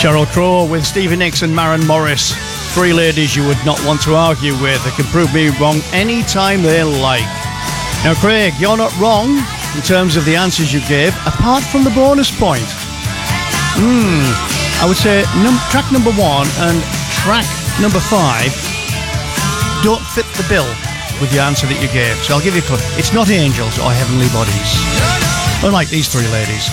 Sheryl Crow with Stevie Nicks and Maren Morris. Three ladies you would not want to argue with. They can prove me wrong anytime they like. Now, Craig, you're not wrong in terms of the answers you gave, apart from the bonus point. I would say track number 1 and track number 5 don't fit the bill with the answer that you gave. So I'll give you a clue. It's not Angels or Heavenly Bodies. Unlike these three ladies.